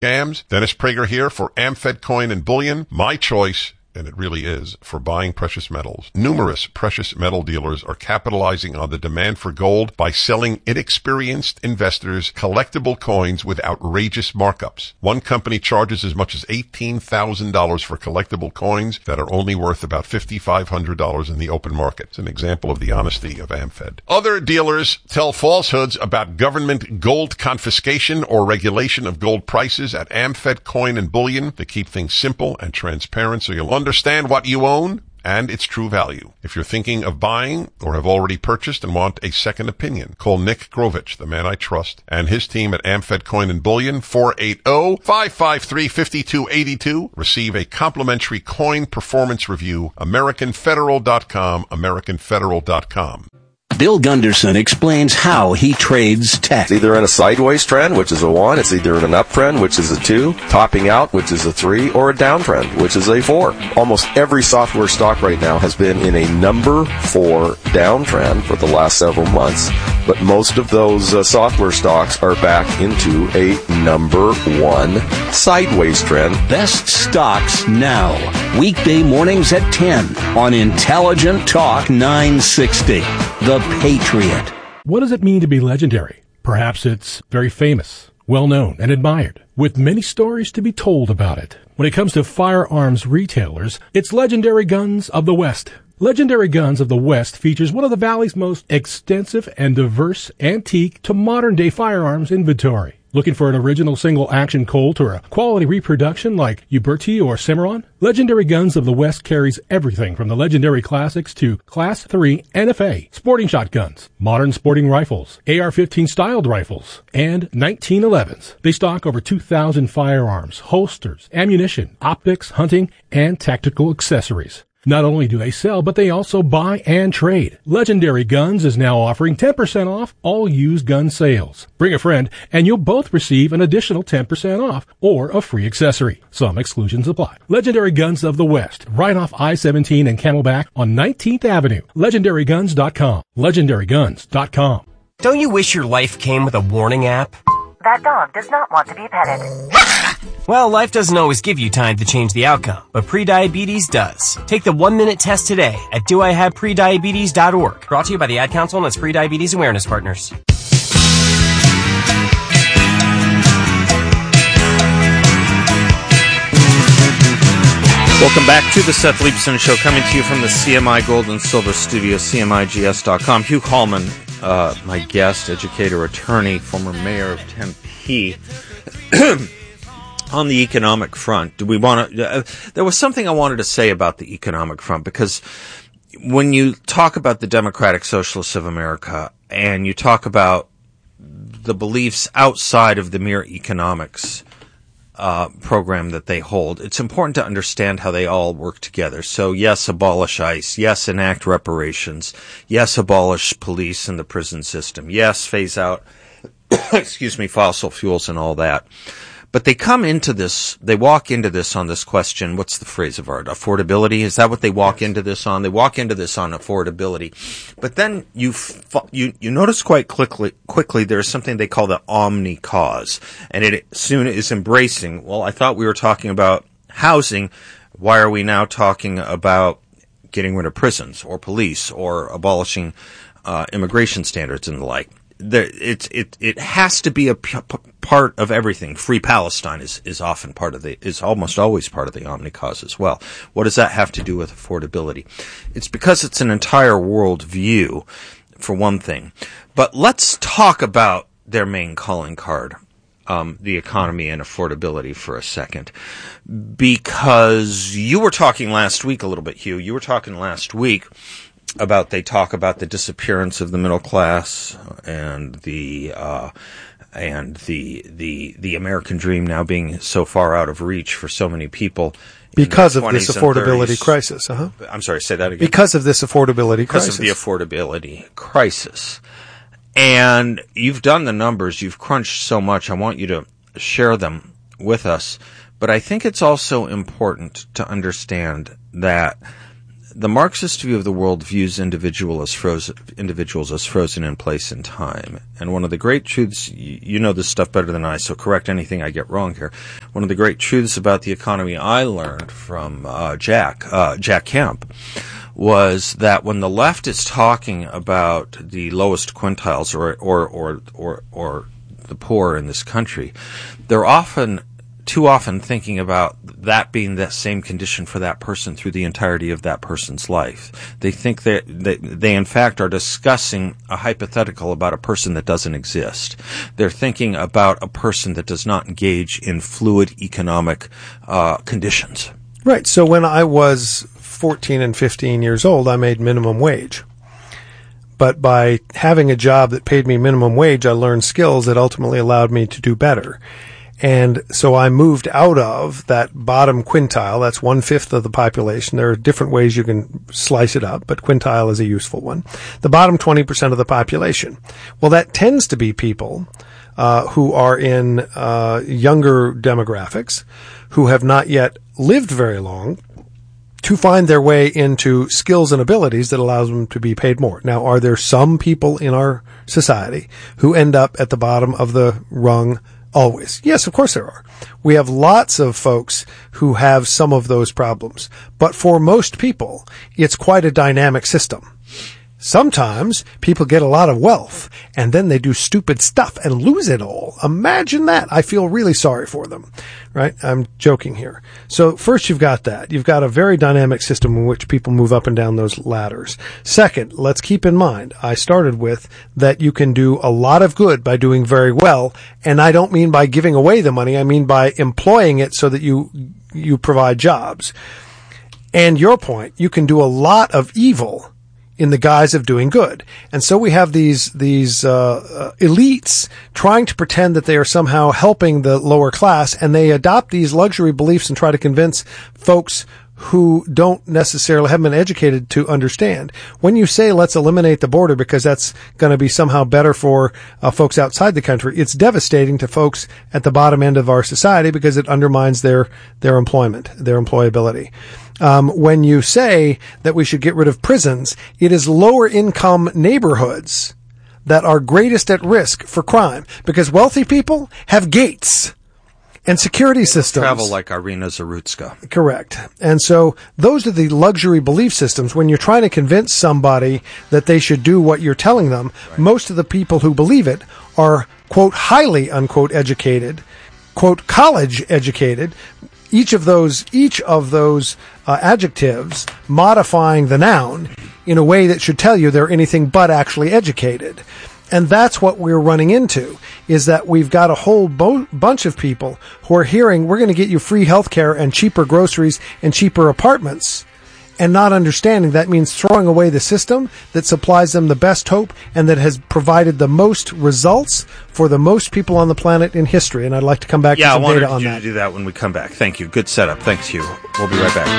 Scams. Dennis Prager here for Amfed Coin and Bullion, my choice, and it really is, for buying precious metals. Numerous precious metal dealers are capitalizing on the demand for gold by selling inexperienced investors collectible coins with outrageous markups. One company charges as much as $18,000 for collectible coins that are only worth about $5,500 in the open market. It's an example of the honesty of Amfed. Other dealers tell falsehoods about government gold confiscation or regulation of gold prices at Amfed Coin and Bullion to keep things simple and transparent so you'll understand what you own and its true value. If you're thinking of buying or have already purchased and want a second opinion, call Nick Grovich, the man I trust, and his team at Amfed Coin and Bullion, 480-553-5282. Receive a complimentary coin performance review, AmericanFederal.com, AmericanFederal.com. Bill Gunderson explains how he trades tech. It's either in a sideways trend, which is a 1. It's either in an uptrend, which is a 2. Topping out, which is a 3. Or a downtrend, which is a 4. Almost every software stock right now has been in a number 4 downtrend for the last several months. But most of those software stocks are back into a number 1 sideways trend. Best stocks now. Weekday mornings at 10 on Intelligent Talk 960. The Patriot. What does it mean to be legendary? Perhaps it's very famous, well-known, and admired, with many stories to be told about it. When it comes to firearms retailers, it's Legendary Guns of the West. Legendary Guns of the West features one of the Valley's most extensive and diverse antique to modern-day firearms inventory. Looking for an original single-action Colt or a quality reproduction like Uberti or Cimarron? Legendary Guns of the West carries everything from the legendary classics to Class 3 NFA, sporting shotguns, modern sporting rifles, AR-15 styled rifles, and 1911s. They stock over 2,000 firearms, holsters, ammunition, optics, hunting, and tactical accessories. Not only do they sell, but they also buy and trade. Legendary Guns is now offering 10% off all used gun sales. Bring a friend, and you'll both receive an additional 10% off or a free accessory. Some exclusions apply. Legendary Guns of the West, right off I-17 and Camelback on 19th Avenue. LegendaryGuns.com. LegendaryGuns.com. Don't you wish your life came with a warning app? That dog does not want to be petted. Well, life doesn't always give you time to change the outcome, but prediabetes does. Take the 1-minute test today at doihaveprediabetes.org. Brought to you by the Ad Council and its Prediabetes Awareness Partners. Welcome back to the Seth Leibsohn Show, coming to you from the CMI Gold and Silver Studio, CMIGS.com. Hugh Hallman, my guest, educator, attorney, former mayor of Tempe. On the economic front, do we want to? There was something I wanted to say about the economic front, because when you talk about the Democratic Socialists of America and you talk about the beliefs outside of the mere economics program that they hold, it's important to understand how they all work together. So yes, abolish ICE. Yes, enact reparations. Yes, abolish police and the prison system. Yes, phase out, fossil fuels and all that. But they come into this, they walk into this on this question, what's the phrase of art? Affordability? Is that what they walk into this on? They walk into this on affordability. But then you notice quite quickly there's something they call the omni cause. And it soon is embracing, well, I thought we were talking about housing. Why are we now talking about getting rid of prisons or police or abolishing immigration standards and the like? It has to be a part of everything. Free Palestine is often is almost always part of the omni cause as well. What does that have to do with affordability? It's because it's an entire world view, for one thing. But let's talk about their main calling card, the economy and affordability, for a second. Because you were talking last week a little bit, Hugh. You were talking last week about, they talk about the disappearance of the middle class and the American dream now being so far out of reach for so many people because of this affordability crisis. I'm sorry, say that again. Because of this affordability crisis. Because of the affordability crisis. And you've done the numbers, you've crunched so much. I want you to share them with us. But I think it's also important to understand that the Marxist view of the world views individuals as frozen in place in time. And one of the great truths, you know this stuff better than I, so correct anything I get wrong here. One of the great truths about the economy I learned from Jack Kemp was that when the left is talking about the lowest quintiles or the poor in this country, they're too often thinking about that being that same condition for that person through the entirety of that person's life. They think that they in fact are discussing a hypothetical about a person that doesn't exist. They're thinking about a person that does not engage in fluid economic conditions. Right. So when I was 14 and 15 years old, I made minimum wage. But by having a job that paid me minimum wage, I learned skills that ultimately allowed me to do better. And so I moved out of that bottom quintile. That's 1/5 of the population. There are different ways you can slice it up, but quintile is a useful one. The bottom 20% of the population. Well, that tends to be people who are in younger demographics, who have not yet lived very long, to find their way into skills and abilities that allows them to be paid more. Now, are there some people in our society who end up at the bottom of the rung always? Yes, of course there are. We have lots of folks who have some of those problems. But for most people, it's quite a dynamic system. Sometimes people get a lot of wealth and then they do stupid stuff and lose it all. Imagine that. I feel really sorry for them, right? I'm joking here. So first you've got that. You've got a very dynamic system in which people move up and down those ladders. Second, let's keep in mind, I started with that you can do a lot of good by doing very well. And I don't mean by giving away the money. I mean by employing it so that you provide jobs. And your point, you can do a lot of evil in the guise of doing good. And so we have these elites trying to pretend that they are somehow helping the lower class, and they adopt these luxury beliefs and try to convince folks who don't necessarily haven't been educated to understand. When you say let's eliminate the border because that's going to be somehow better for folks outside the country, it's devastating to folks at the bottom end of our society because it undermines their employment, their employability. When you say that we should get rid of prisons, it is lower income neighborhoods that are greatest at risk for crime because wealthy people have gates and security systems. Travel like Irina Zarutska. Correct. And so those are the luxury belief systems. When you're trying to convince somebody that they should do what you're telling them, right, most of the people who believe it are, quote, highly, unquote, educated, quote, college educated. Each of those adjectives modifying the noun in a way that should tell you they're anything but actually educated. And that's what we're running into, is that we've got a whole bunch of people who are hearing, we're going to get you free healthcare and cheaper groceries and cheaper apartments, and not understanding that means throwing away the system that supplies them the best hope and that has provided the most results for the most people on the planet in history. And I'd like to come back to some data on that. Yeah, I wanted you to do that when we come back. Thank you. Good setup. Thanks, Hugh. We'll be right back.